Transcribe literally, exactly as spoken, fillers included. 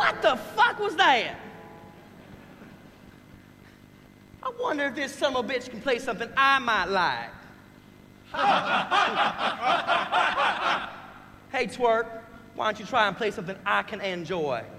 What the fuck was that? I wonder if this son of a bitch can play something I might like. Hey, twerk, why don't you try and play something I can enjoy?